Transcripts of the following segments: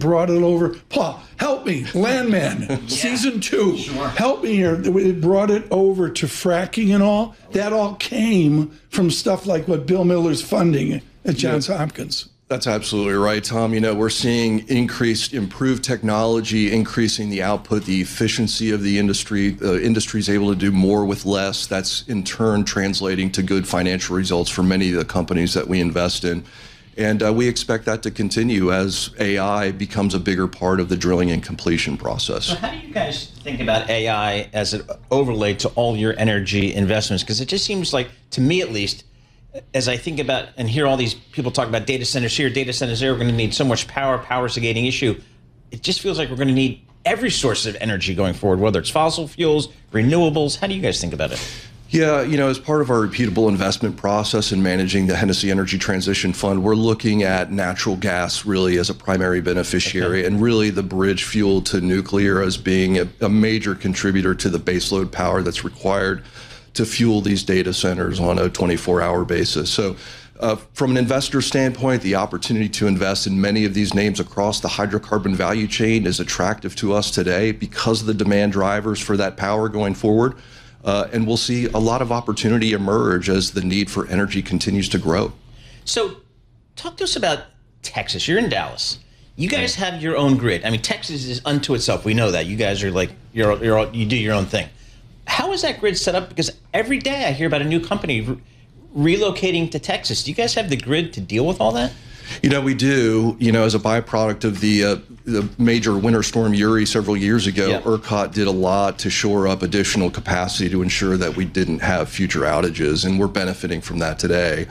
brought it over. Paul, help me, Landman, season 2. Sure. Help me here. It brought it over to fracking and all. That all came from stuff like what Bill Miller's funding at Johns Hopkins. That's absolutely right, Tom. We're seeing improved technology, increasing the output, the efficiency of the industry. The industry is able to do more with less. That's in turn translating to good financial results for many of the companies that we invest in. And we expect that to continue as AI becomes a bigger part of the drilling and completion process. So how do you guys think about AI as it overlaid to all your energy investments? Because it just seems like, to me at least, as I think about and hear all these people talk about data centers here, data centers there, we're going to need so much power. Power is a gating issue. It just feels like we're going to need every source of energy going forward, whether it's fossil fuels, renewables. How do you guys think about it? Yeah, as part of our repeatable investment process in managing the Hennessy Energy Transition Fund, we're looking at natural gas really as a primary beneficiary, and really the bridge fuel to nuclear as being a major contributor to the baseload power that's required to fuel these data centers on a 24-hour basis. So from an investor standpoint, the opportunity to invest in many of these names across the hydrocarbon value chain is attractive to us today because of the demand drivers for that power going forward. And we'll see a lot of opportunity emerge as the need for energy continues to grow. So talk to us about Texas. You're in Dallas. You guys have your own grid. I mean, Texas is unto itself. We know that. You guys are like, you do your own thing. How is that grid set up? Because every day I hear about a new company relocating to Texas. Do you guys have the grid to deal with all that? We do. As a byproduct of the major winter storm Uri several years ago, ERCOT did a lot to shore up additional capacity to ensure that we didn't have future outages, and we're benefiting from that today.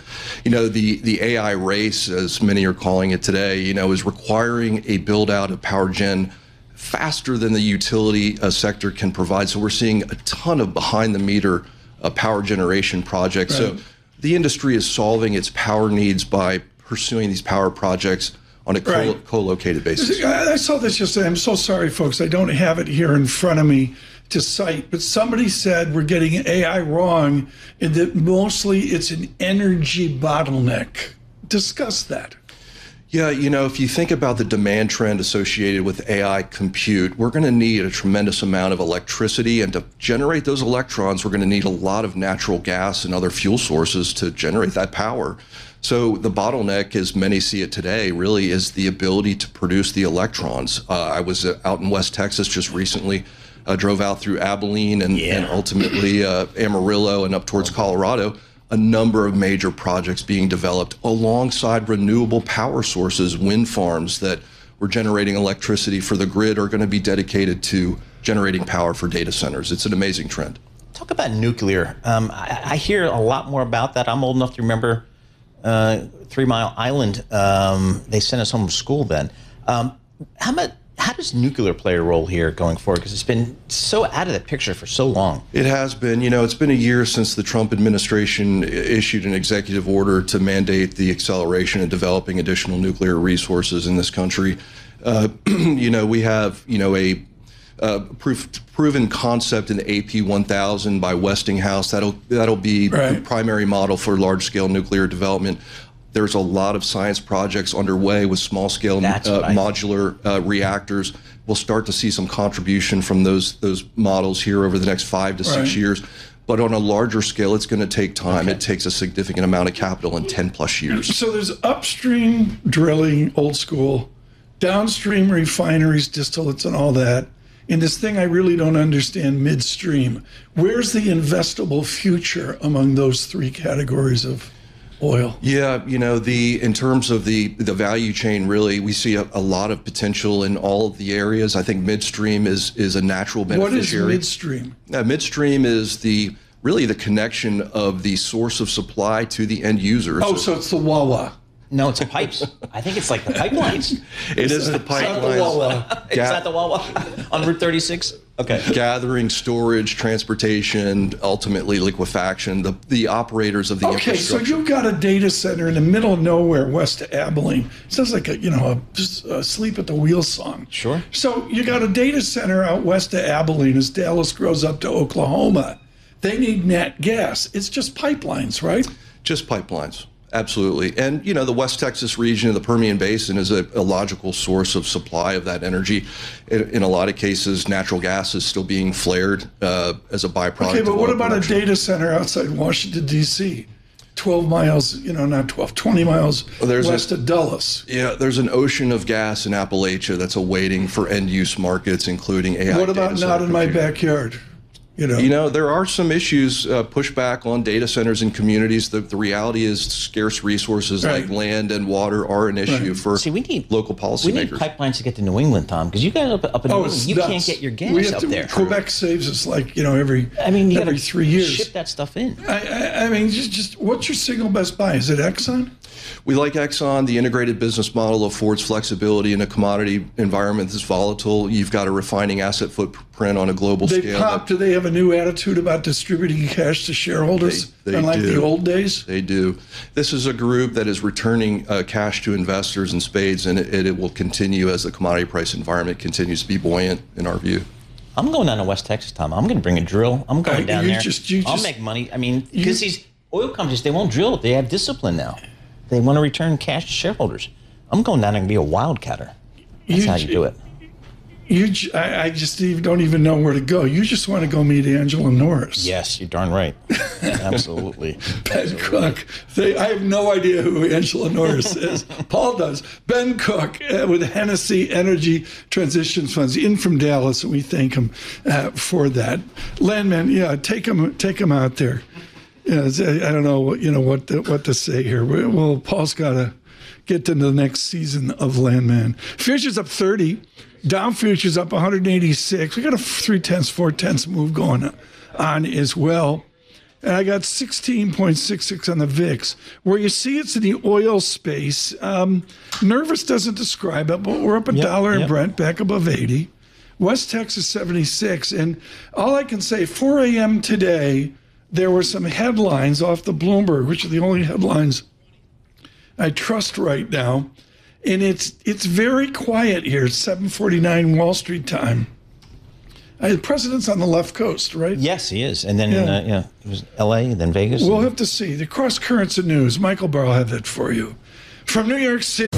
The AI race, as many are calling it today, is requiring a build out of power gen faster than the utility sector can provide. So we're seeing a ton of behind the meter power generation projects. Right. So the industry is solving its power needs by pursuing these power projects on a co-located basis. I saw this yesterday. I'm so sorry, folks. I don't have it here in front of me to cite, but somebody said we're getting AI wrong and that mostly it's an energy bottleneck. Discuss that. Yeah, if you think about the demand trend associated with AI compute, we're going to need a tremendous amount of electricity. And to generate those electrons, we're going to need a lot of natural gas and other fuel sources to generate that power. So the bottleneck, as many see it today, really is the ability to produce the electrons. I was out in West Texas just recently, drove out through Abilene and ultimately Amarillo and up towards Colorado. A number of major projects being developed alongside renewable power sources. Wind farms that were generating electricity for the grid are going to be dedicated to generating power for data centers. It's an amazing trend. Talk about nuclear. I hear a lot more about that. I'm old enough to remember 3 Mile Island. They sent us home from school then. How does nuclear play a role here going forward? Because it's been so out of the picture for so long. It has been. It's been a year since the Trump administration issued an executive order to mandate the acceleration of developing additional nuclear resources in this country. We have, a proven concept in the AP1000 by Westinghouse. That'll be the primary model for large-scale nuclear development. There's a lot of science projects underway with small-scale modular reactors. We'll start to see some contribution from those models here over the next 5 to 6 years. But on a larger scale, it's going to take time. It takes a significant amount of capital in 10+ years. So there's upstream drilling, old school, downstream refineries, distillates, and all that. And this thing I really don't understand, midstream. Where's the investable future among those 3 categories of oil? Yeah, in terms of the value chain, really, we see a lot of potential in all of the areas. I think midstream is a natural beneficiary. What is midstream? Midstream is really the connection of the source of supply to the end user. Oh, so it's the Wawa. No, it's the pipes. I think it's like the pipelines. It is the pipelines. Is that the Wawa on Route 36? Okay. Gathering, storage, transportation, ultimately liquefaction, the operators of the infrastructure. Okay, so you've got a data center in the middle of nowhere, west of Abilene. Sounds like a sleep at the wheel song. Sure. So you got a data center out west of Abilene as Dallas grows up to Oklahoma. They need nat gas. It's just pipelines, right? Just pipelines. Absolutely. And, the West Texas region of the Permian Basin is a logical source of supply of that energy. In a lot of cases, natural gas is still being flared as a byproduct. Okay, but of what oil about production. a data center outside Washington, D.C.? 12 miles, not 12, 20 miles west of Dulles. Yeah, there's an ocean of gas in Appalachia that's awaiting for end-use markets, including AI. What about not in my backyard? There are some issues, pushback on data centers and communities. The reality is scarce resources like land and water are an issue for local policymakers. We need pipelines to get to New England, Tom, because you guys up in New England, you can't get your gas up there. Quebec saves us every 3 years. Ship that stuff in. I mean, just what's your single best buy? Is it Exxon? We like Exxon. The integrated business model affords flexibility in a commodity environment that's volatile. You've got a refining asset footprint on a global scale. Do they have a new attitude about distributing cash to shareholders, unlike the old days? They do. This is a group that is returning cash to investors in spades, and it will continue as the commodity price environment continues to be buoyant, in our view. I'm going down to West Texas, Tom. I'm going to bring a drill. I'm going down there. I'll make money. I mean, because these oil companies, they won't drill. They have discipline now. They want to return cash to shareholders. I'm going down there and be a wildcatter. That's how you do it. I just don't even know where to go. You just want to go meet Angela Norris. Yes, you're darn right. Absolutely. Ben Cook. I have no idea who Angela Norris is. Paul does. Ben Cook with Hennessy Energy Transition Funds in from Dallas, and we thank him for that. Landman, take him out there. I don't know what to say here. Well, Paul's got to get to the next season of Landman. Futures up 30. Dow futures up 186. We got a 3/10, 4/10 move going on as well. And I got 16.66 on the VIX. Where you see it's in the oil space. Nervous doesn't describe it, but we're up $1 in Brent, back above 80. West Texas 76. And all I can say, 4 a.m. today, there were some headlines off the Bloomberg, which are the only headlines I trust right now. And it's very quiet here. It's 7:49 Wall Street time. The president's on the left coast, right? Yes, he is. And then, it was L.A., then Vegas. We'll have to see. The cross currents of news. Michael Barr will have that for you. From New York City.